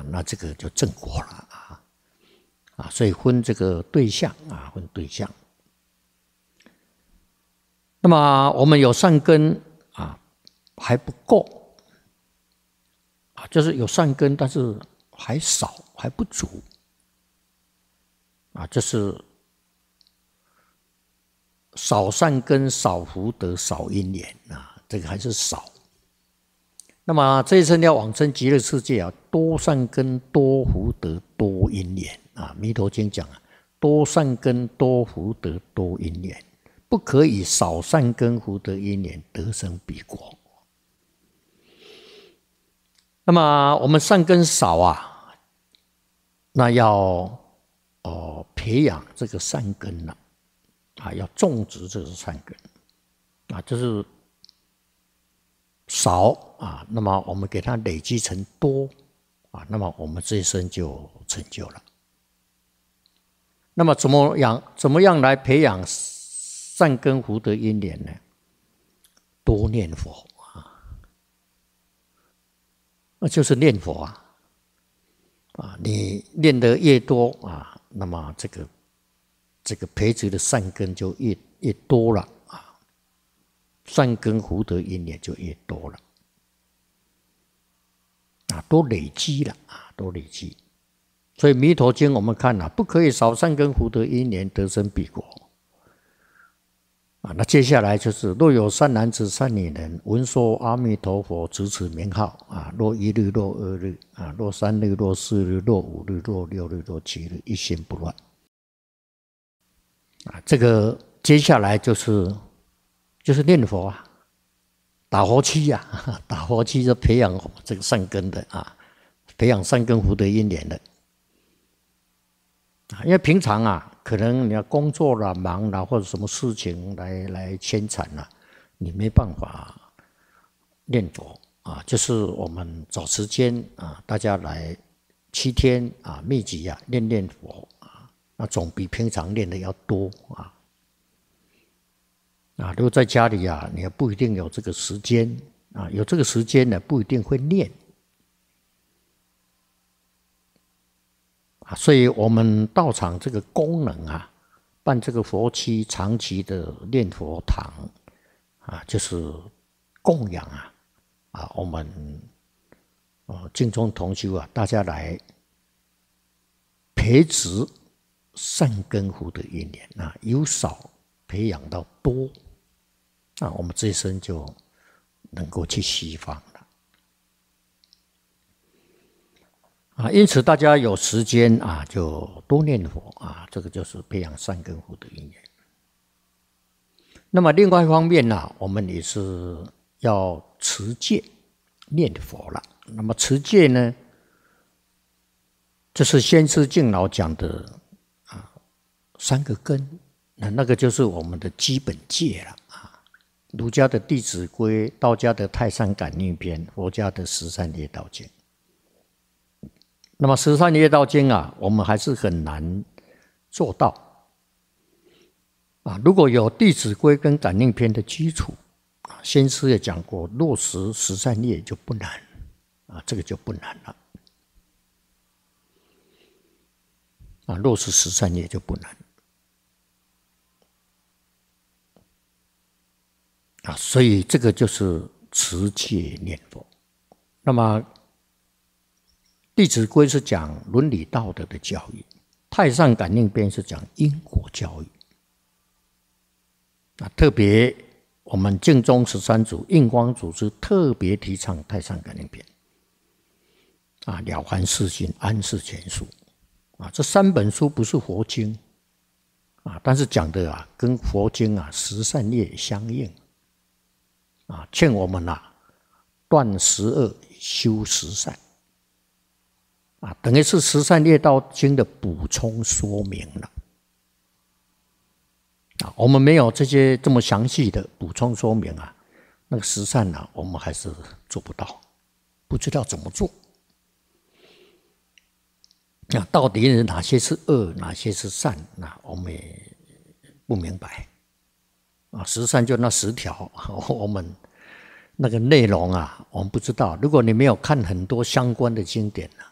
那这个就正果了所以分这个对象分对象。那么我们有善根还不够就是有善根，但是还少，还不足这是少善根、少福德、少因缘这个还是少。那么这一生要往生极乐世界多善根、多福德、多因缘弥陀经讲多善根、多福德、多因缘，不可以少善根、福德、因缘得生彼国。那么我们善根少那要培养这个善根要种植这个善根就是少那么我们给它累积成多那么我们这一生就成就了。那么怎么样来培养善根福德因缘呢？多念佛那就是念佛你念得越多那么这个培植的善根就越多了善根福德因缘就越多了多累积了多累积。所以弥陀经我们看不可以少善根福德因缘得生彼国那接下来就是若有善男子善女人闻说阿弥陀佛执此名号若一日若二日若三日若四日若五日若六日若七日一心不乱这个接下来就是念佛打佛七打佛七就培养这个善根的培养善根福德因缘的因为平常可能你要工作啦、忙啦，或者什么事情来牵缠你没办法念佛就是我们找时间大家来7天密集念佛那总比平常念的要多如果在家里你也不一定有这个时间有这个时间呢，不一定会念所以我们道场这个功能办这个佛七长期的念佛堂就是供养我们净宗同修大家来培植善根福德因缘由少培养到多我们这一生就能够去西方了因此大家有时间就多念佛这个就是培养善根福德因缘。那么另外一方面我们也是要持戒念佛了。那么持戒呢，就是先师敬老讲的3个根，那个就是我们的基本戒了儒家的《弟子规》，道家的《太上感应篇》，佛家的《十善业道经》。那么《十善业道经》我们还是很难做到如果有《弟子规》跟《感应篇》的基础先师也讲过，落实十善业就不难这个就不难了落实十善业就不难所以这个就是持戒念佛。那么弟子规是讲伦理道德的教育，太上感应篇是讲因果教育特别我们净宗13祖印光祖师特别提倡太上感应篇了凡四训、安世全书这3本书不是佛经但是讲的跟佛经十善业相应劝我们断十恶修十善等于是十善业道经的补充说明了我们没有这些这么详细的补充说明那个十善我们还是做不到，不知道怎么做到底是哪些是恶，哪些是善我们也不明白十善就那10条我们那个内容我们不知道。如果你没有看很多相关的经典